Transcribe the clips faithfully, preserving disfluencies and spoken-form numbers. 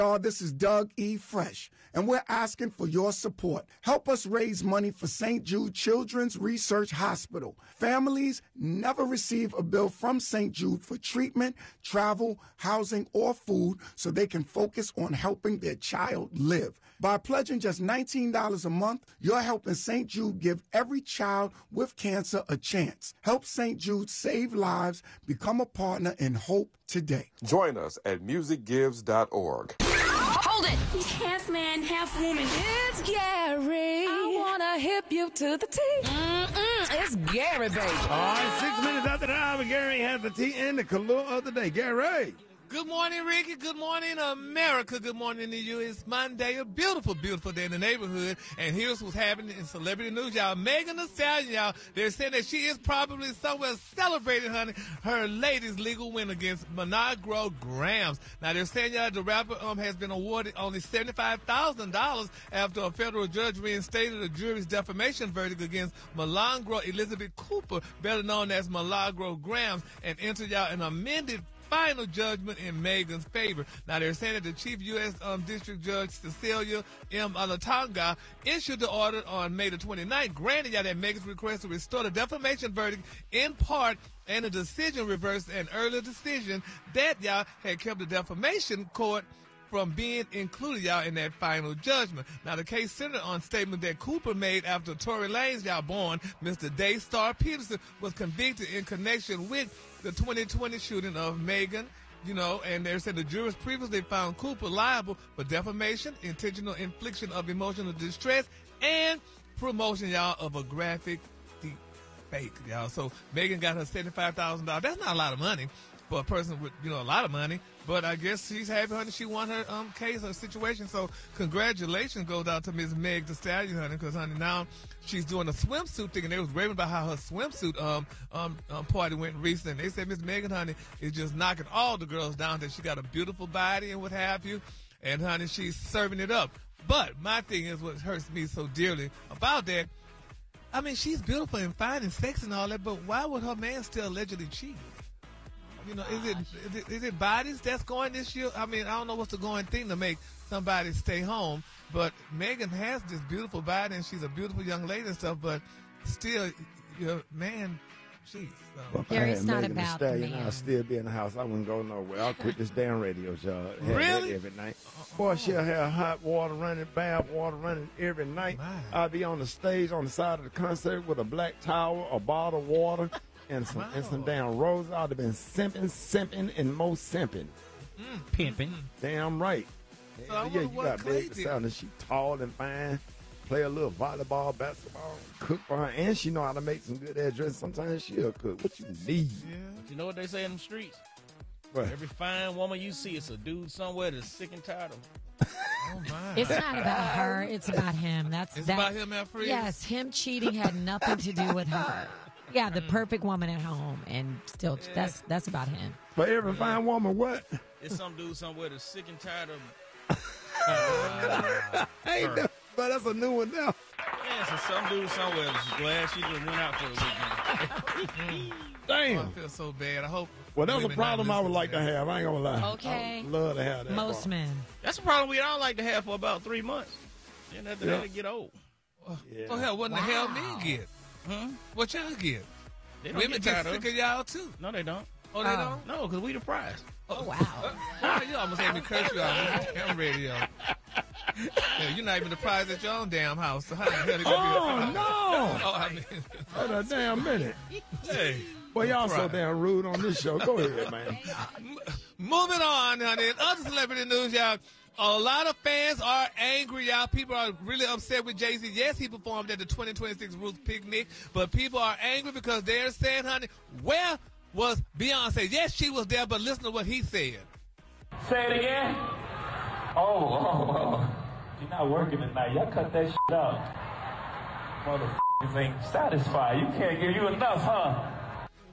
Y'all, this is Doug E. Fresh, and we're asking for your support. Help us raise money for Saint Jude Children's Research Hospital. Families never receive a bill from Saint Jude for treatment, travel, housing, or food so they can focus on helping their child live. By pledging just nineteen dollars a month, you're helping Saint Jude give every child with cancer a chance. Help Saint Jude save lives. Become a partner in hope today. Join us at music gives dot org. Hold it! He's half man, half woman. It's Gary. I wanna hip you to the T. Mm-mm, it's Gary, baby. All right, six minutes after the hour, Gary has the tea and the color of the day. Gary. Good morning, Ricky. Good morning, America. Good morning to you. It's Monday, a beautiful, beautiful day in the neighborhood. And here's what's happening in celebrity news, y'all. Megan Thee Stallion, y'all, they're saying that she is probably somewhere celebrating, honey, her latest legal win against Milagro Grams. Now, they're saying, y'all, the rapper um, has been awarded only seventy-five thousand dollars after a federal judge reinstated a jury's defamation verdict against Milagro Elizabeth Cooper, better known as Milagro Grams, and entered, y'all, an amended final judgment in Megan's favor. Now, they're saying that the Chief U S Um, District Judge Cecilia M. Alatanga issued the order on May the twenty-ninth, granting y'all that Megan's request to restore the defamation verdict in part, and the decision reversed an earlier decision that y'all had kept the defamation court from being included, y'all, in that final judgment. Now, the case centered on statement that Cooper made after Tory Lanez, y'all, born Mister Daystar Peterson, was convicted in connection with the twenty twenty shooting of Megan, you know, and they said the jurors previously found Cooper liable for defamation, intentional infliction of emotional distress, and promotion, y'all, of a graphic deep fake, y'all. So Megan got her seventy-five thousand dollars. That's not a lot of money for a person with, you know, a lot of money. But I guess she's happy, honey. She won her um case, her situation. So congratulations goes out to Miss Meg Thee Stallion, honey, because, honey, now she's doing a swimsuit thing, and they was raving about how her swimsuit um um, um party went recently. They said Miss Megan, honey, is just knocking all the girls down, that she got a beautiful body and what have you. And, honey, she's serving it up. But my thing is, what hurts me so dearly about that, I mean, she's beautiful and fine and sexy and all that, but why would her man still allegedly cheat? You know, is it, is it is it bodies that's going this year? I mean, I don't know what's the going thing to make somebody stay home, but Megan has this beautiful body, and she's a beautiful young lady and stuff, but still, your man, jeez. So. Well, Gary's not Megan about Thee Stallion, the man. I'll still be in the house. I wouldn't go nowhere. I'll quit this damn radio job. Really? Every night. Boy, she'll have hot water running, bath water running every night. My. I'll be on the stage on the side of the concert with a black towel, a bottle of water, and some, Wow. and some damn roses. I'd have been simping, simping, and most simping. Mm. Pimping. Damn right. So I yeah, wonder you what got Clay Meg Thee did. Stallion. She tall and fine. Play a little volleyball, basketball, cook for her, and she know how to make some good ass dresses. Sometimes she'll cook. What you need? Yeah. But you know what they say in the streets? What? Every fine woman you see, it's a dude somewhere that's sick and tired of. Oh, my. It's not about her. It's about him. That's It's that, about him, Alfred? Yes, him cheating had nothing to do with her. Yeah, the perfect woman at home, and still, that's that's about him. For every fine woman, what? It's some dude somewhere that's sick and tired of. Hey, her. no, but that's a new one now. Yeah, so some dude somewhere is glad she just went out for the weekend. Oh, Damn. I feel so bad. I hope. Well, that's a women not problem I would listen like to that. have. I ain't gonna lie. Okay. I would love to have that. Most problem. men. That's a problem we all like to have for about three months. Then after Yeah. that, it get old. Yeah. Oh, hell, what in the hell men get? Huh? What y'all get? They don't Women get get tired sick of of y'all, too. No, they don't. Oh, they Oh. don't? No, because we the prize. Oh, wow. Oh, you almost had me curse you out on the radio. Yeah, you're not even the prize at your own damn house. So how the hell they gonna Oh, be the no. Oh, I mean, Hold a damn minute. hey. Boy, y'all so Right. damn rude on this show. Go ahead, man. Moving on, honey. In other celebrity news, y'all, a lot of fans are angry, y'all. People are really upset with Jay-Z. Yes, he performed at the twenty twenty-six Roots Picnic, but people are angry because they're saying, honey, where was Beyonce? Yes, she was there, but listen to what he said. Say it again. Oh, oh, oh. You're not working tonight. Y'all cut that shit out. Motherfuckers ain't satisfied. You can't give you enough, huh?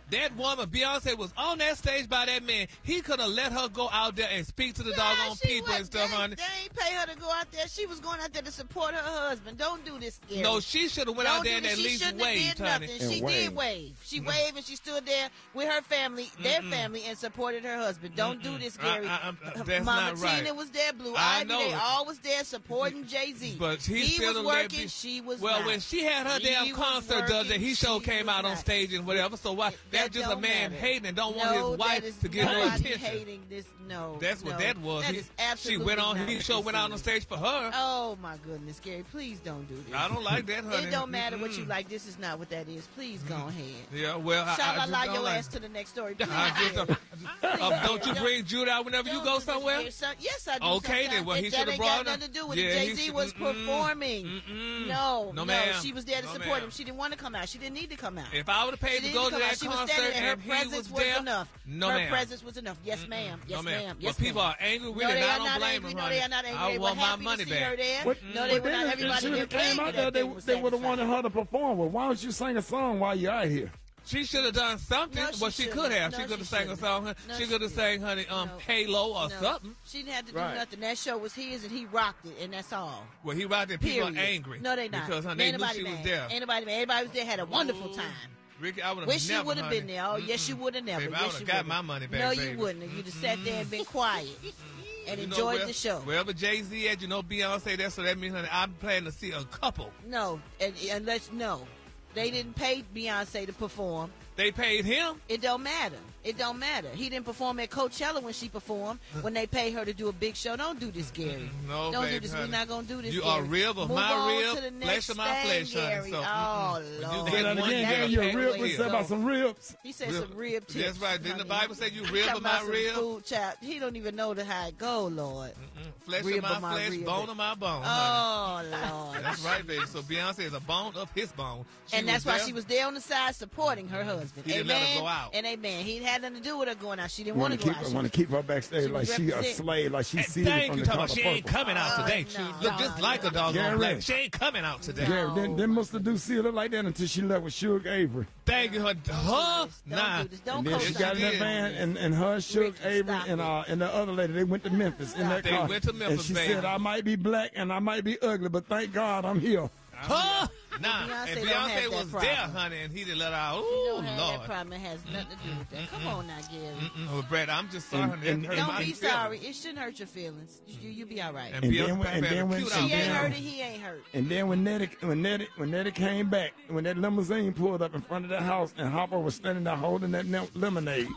That woman, Beyonce, was on that stage by that man. He could have let her go out there and speak to the Yeah, doggone she people was- and stuff, they, honey. They ain't pay her to go out there. She was going out there to support her husband. Don't do this, Gary. No, she should have went Don't out there do and this. at She least shouldn't have waved, did honey. nothing. She And did waved. wave. She waved and she stood there with her family, their family, and supported her husband. Don't do this, Gary. I- I- I'm- uh, that's Mama not right. Tina was there, Blue I Ivy. know They it. all was there supporting Jay-Z. But he, he still was done let working. be- She was Well, not. when she had her He damn was concert the other day, working, he show she came was out on not. stage and whatever. So why? That's That just a don't man matter. hating and don't no, want his that wife is to get no nobody attention. hating this. No, That's what no. that was. That He- is she absolutely went on. not He what show this went out on is. stage for her. Oh my goodness, Gary! Please don't do this. I don't like that, honey. It don't matter what you Mm-mm. like. This is not what that is. Please go ahead. Yeah, well, I, I Sha la just la don't your like. ass to the next story. Please, I just Gary. don't- uh, don't you bring Jude out whenever you Don't go do this, somewhere? Gary. So- yes, I do. Okay, then. sometimes. Well, he It- should that have ain't brought got her. nothing to do with Yeah, it. he Jay Z should- was mm-mm. performing. Mm-mm. No, No, no, ma'am. she was there to No, support ma'am. him. She didn't want to come out. She didn't need to come out. If I would have She paid to didn't go need to come out. that She was concert standing there. Her and he presence was was there, enough. no, Her ma'am. presence was enough. Yes, ma'am. Yes, no, ma'am. ma'am. But Yes, people ma'am. are angry with No, it, they and I are don't not blame angry. them, No, honey. they are not angry. I They were want my happy money to see her back. there. But, No, they but were then not. if Everybody she would have that came came out to there, that they, thing was they would have satisfied. wanted her to perform. Well, why don't you sing a song while you're out here? She should have done something. No, she well, she shouldn't. could have. No, she she could have sang a shouldn't. song. No, she she could have sang, honey, um, No. Halo or No. something. She didn't have to do Right. nothing. That show was his, and he rocked it, and that's all. Well, he right there. People Period. are angry. No, they not. Because, honey, Ain't they knew nobody she mad. was there. Ain't nobody mad. Everybody was there, had a wonderful Ooh. time. Ricky, I would have Wish never, you would have honey. been there. Oh, yes, you would have never. Baby, I yes, would've you got would've. my money back, No, baby. you wouldn't. You'd have sat there and been quiet and You know, enjoyed where- the show. Wherever Jay-Z at, you know Beyonce there, so that means, honey, I'm planning to see a couple. No, and, unless no, they didn't pay Beyonce to perform. They paid him. It don't matter. It don't matter. He didn't perform at Coachella when she performed. When they pay her to do a big show, don't do this, Gary. No, don't baby, do this. honey. We're not gonna do this. You Gary. are rib of Move my on rib, to the flesh next of my thing, flesh, honey. Gary. So, oh mm-mm. When you Lord, get Say that one, again. you Gary, gotta you're pay a the rib. bill. We said about some ribs. He said Rib. some rib tips. That's right. Didn't the honey. Bible say you He rib talking of my about some rib? Food, child. He don't even know the how it go, Lord. Mm, Flesh Rib of of my my flesh, rib. bone of my bone. honey. Oh Lord. That's right, baby. So Beyonce is a bone of his bone. She And that's was why there. she was there on the side supporting her husband. He didn't amen. let her go out. And amen. He had nothing to do with her going out. She didn't Want want to to go keep, out. She want to was- keep her backstage she like was she a representing. slave, like she Hey, seated thank from you, the talking color about she ain't purple. coming out Oh, today. no, She look just no, like a no. doggone Gary. black. She ain't coming out today. Gary, then, then Mister Ducey look like that until she left with Suge Avery. Thank you, her. Huh? Don't Nah. do this. Don't And then she co-sign got in that did. van, and, and her, Suge Ricky, Avery, stop and it. uh, and the other lady, they went to Memphis in that They car. went to Memphis, and she baby. said, I might be black and I might be ugly, but thank God I'm here. Huh? Nah. Beyonce And don't have Beyonce that was problem. there, honey, and he didn't let her out. She Ooh, don't have Lord. that problem. It has nothing to do with that. Come on now, Gary. Mm-mm. Well, Brett, I'm just sorry, And- honey. and- It hurt Don't my be feelings. sorry. It shouldn't hurt your feelings. You you be all right. And, And Beyonce then when- and had then a when cute she- She outfit ain't down. hurt on. and he ain't hurt. And then when Nettie, when Nettie, when Nettie came back, when that limousine pulled up in front of that house, and Hopper was standing there holding that lim- lemonade,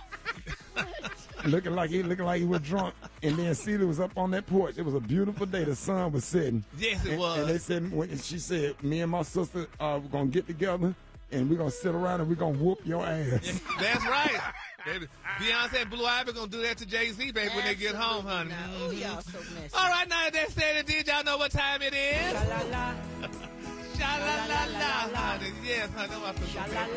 looking like he looking like he was drunk, and then Celia was up on that porch. It was a beautiful day. The sun was setting. Yes, it And, was. and they said, when she said, me and my sister, uh, we're gonna get together, and we're gonna sit around and we're gonna whoop your ass. That's right. Baby. Beyonce and Blue Ivy gonna do that to Jay-Z, baby, when they get home, honey. Absolutely not. Ooh, y'all so messy. All right, now that said and did, y'all know what time it is? Sha-la-la-la, honey. Yes, honey. That's my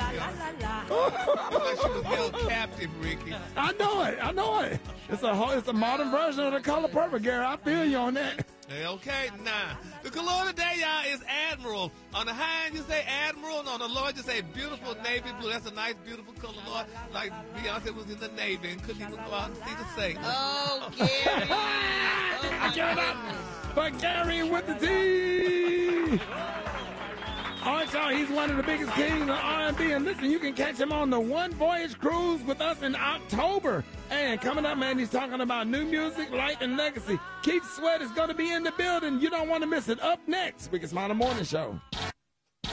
Like she was held captive, Ricky. I know it. I know it. It's a whole, it's a modern version of the color purple, Gary. I feel you on that. Hey, okay, nah. The color today, y'all, is Admiral. On the high end, you say Admiral, and on the low, you say beautiful navy blue. That's a nice, beautiful color, Lord. Like Beyonce was in the Navy and couldn't even go out and see the Saints. Oh, Gary. Oh, my goodness. But Gary with the T. All right, y'all, he's one of the biggest kings of R and B. And listen, you can catch him on the One Voyage Cruise with us in October. And coming up, man, he's talking about new music, life, and legacy. Keith Sweat is going to be in the building. You don't want to miss it. Up next, Wicked Smile Morning Show.